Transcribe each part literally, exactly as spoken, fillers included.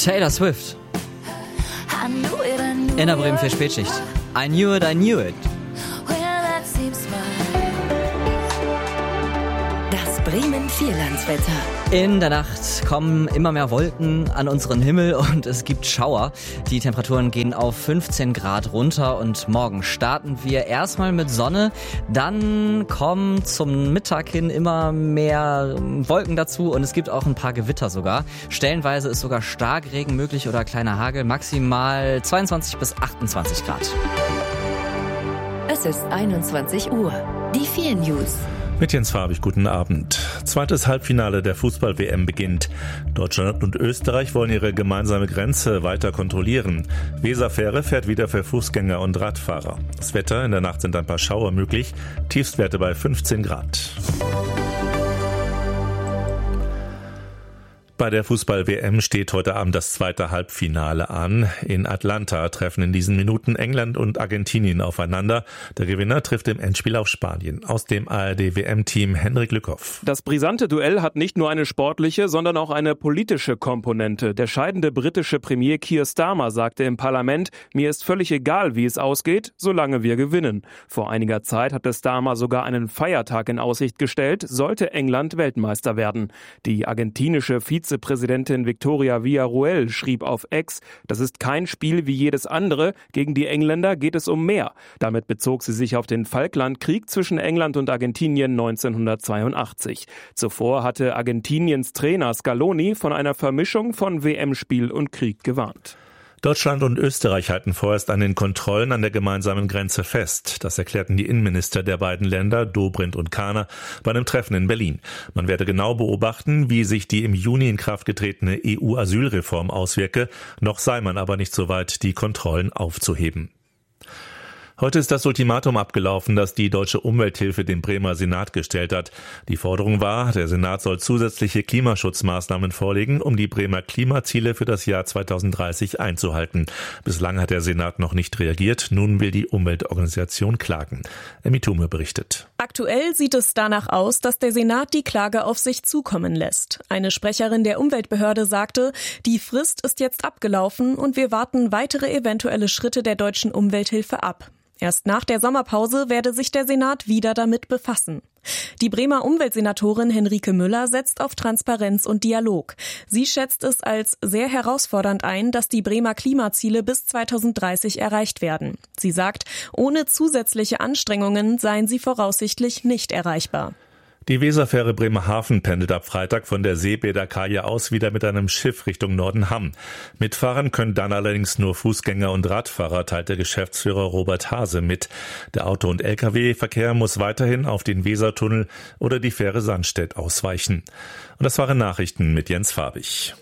Taylor Swift. In der Bremen vier Spätschicht. I knew it, I knew it. Das Bremen Vierlandswetter. In der Nacht kommen immer mehr Wolken an unseren Himmel und es gibt Schauer. Die Temperaturen gehen auf fünfzehn Grad runter und morgen starten wir erstmal mit Sonne. Dann kommen zum Mittag hin immer mehr Wolken dazu und es gibt auch ein paar Gewitter sogar. Stellenweise ist sogar Starkregen möglich oder kleiner Hagel. Maximal zweiundzwanzig bis achtundzwanzig Grad. Es ist einundzwanzig Uhr. Die vier News. Mit Jens Farbig, guten Abend. Zweites Halbfinale der Fußball-W M beginnt. Deutschland und Österreich wollen ihre gemeinsame Grenze weiter kontrollieren. Weserfähre fährt wieder für Fußgänger und Radfahrer. Das Wetter, in der Nacht sind ein paar Schauer möglich. Tiefstwerte bei fünfzehn Grad. Bei der Fußball-W M steht heute Abend das zweite Halbfinale an. In Atlanta treffen in diesen Minuten England und Argentinien aufeinander. Der Gewinner trifft im Endspiel auf Spanien. Aus dem A R D-W M-Team Henrik Lückhoff. Das brisante Duell hat nicht nur eine sportliche, sondern auch eine politische Komponente. Der scheidende britische Premier Keir Starmer sagte im Parlament, mir ist völlig egal, wie es ausgeht, solange wir gewinnen. Vor einiger Zeit hatte Starmer sogar einen Feiertag in Aussicht gestellt, sollte England Weltmeister werden. Die argentinische Vize Vizepräsidentin Victoria Villarruel schrieb auf X, das ist kein Spiel wie jedes andere, gegen die Engländer geht es um mehr. Damit bezog sie sich auf den Falklandkrieg zwischen England und Argentinien neunzehnhundertzweiundachtzig. Zuvor hatte Argentiniens Trainer Scaloni von einer Vermischung von W M-Spiel und Krieg gewarnt. Deutschland und Österreich halten vorerst an den Kontrollen an der gemeinsamen Grenze fest. Das erklärten die Innenminister der beiden Länder, Dobrindt und Kahner, bei einem Treffen in Berlin. Man werde genau beobachten, wie sich die im Juni in Kraft getretene E U-Asylreform auswirke. Noch sei man aber nicht so weit, die Kontrollen aufzuheben. Heute ist das Ultimatum abgelaufen, das die Deutsche Umwelthilfe dem Bremer Senat gestellt hat. Die Forderung war, der Senat soll zusätzliche Klimaschutzmaßnahmen vorlegen, um die Bremer Klimaziele für das Jahr zweitausenddreißig einzuhalten. Bislang hat der Senat noch nicht reagiert. Nun will die Umweltorganisation klagen. Emmy Thume berichtet. Aktuell sieht es danach aus, dass der Senat die Klage auf sich zukommen lässt. Eine Sprecherin der Umweltbehörde sagte, die Frist ist jetzt abgelaufen und wir warten weitere eventuelle Schritte der Deutschen Umwelthilfe ab. Erst nach der Sommerpause werde sich der Senat wieder damit befassen. Die Bremer Umweltsenatorin Henrike Müller setzt auf Transparenz und Dialog. Sie schätzt es als sehr herausfordernd ein, dass die Bremer Klimaziele bis zweitausenddreißig erreicht werden. Sie sagt, ohne zusätzliche Anstrengungen seien sie voraussichtlich nicht erreichbar. Die Weserfähre Bremerhaven pendelt ab Freitag von der Seebäderkaje aus wieder mit einem Schiff Richtung Nordenham. Mitfahren können dann allerdings nur Fußgänger und Radfahrer, teilte Geschäftsführer Robert Hase mit. Der Auto- und L K W-Verkehr muss weiterhin auf den Wesertunnel oder die Fähre Sandstedt ausweichen. Und das waren Nachrichten mit Jens Farbig.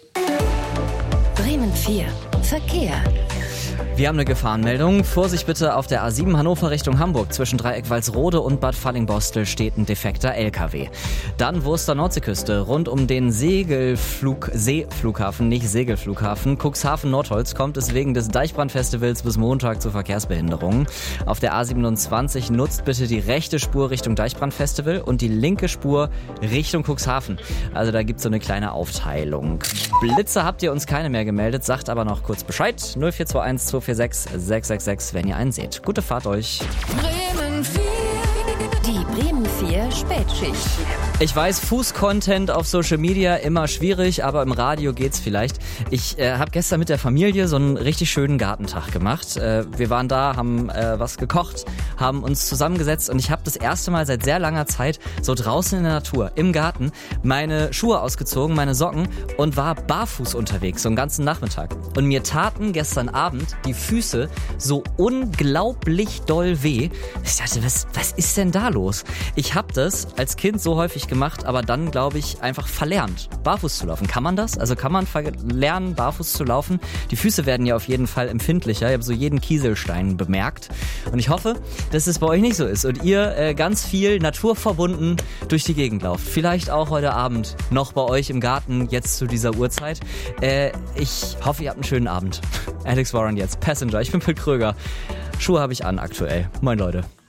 Bremen vier. Verkehr. Wir haben eine Gefahrenmeldung. Vorsicht bitte auf der A sieben Hannover Richtung Hamburg. Zwischen Dreieck Walsrode und Bad Fallingbostel steht ein defekter L K W. Dann Wurster Nordseeküste. Rund um den Segelflug, Seeflughafen, nicht Segelflughafen, Cuxhaven-Nordholz kommt es wegen des Deichbrandfestivals bis Montag zu Verkehrsbehinderungen. Auf der A siebenundzwanzig nutzt bitte die rechte Spur Richtung Deichbrandfestival und die linke Spur Richtung Cuxhaven. Also da gibt es so eine kleine Aufteilung. Blitze habt ihr uns keine mehr gemeldet, sagt aber noch kurz Bescheid. null vier zwei eins zwei vier sechs sechs sechs sechs, wenn ihr einen seht. Gute Fahrt euch. Bremen vier. Die Bremen vier Spätschicht. Ich weiß, Fußcontent auf Social Media immer schwierig, aber im Radio geht's vielleicht. Ich äh, habe gestern mit der Familie so einen richtig schönen Gartentag gemacht. Äh, wir waren da, haben äh, was gekocht, haben uns zusammengesetzt und ich habe das erste Mal seit sehr langer Zeit so draußen in der Natur, im Garten, meine Schuhe ausgezogen, meine Socken und war barfuß unterwegs, so einen ganzen Nachmittag. Und mir taten gestern Abend die Füße so unglaublich doll weh. Ich dachte, was, was ist denn da los? Ich habe das als Kind so häufig gemacht, aber dann, glaube ich, einfach verlernt, barfuß zu laufen. Kann man das? Also kann man lernen, barfuß zu laufen? Die Füße werden ja auf jeden Fall empfindlicher. Ich habe so jeden Kieselstein bemerkt. Und ich hoffe, dass es bei euch nicht so ist und ihr äh, ganz viel naturverbunden durch die Gegend lauft. Vielleicht auch heute Abend noch bei euch im Garten, jetzt zu dieser Uhrzeit. Äh, ich hoffe, ihr habt einen schönen Abend. Alex Warren jetzt, Passenger. Ich bin Pil Kröger. Schuhe habe ich an aktuell. Moin Leute.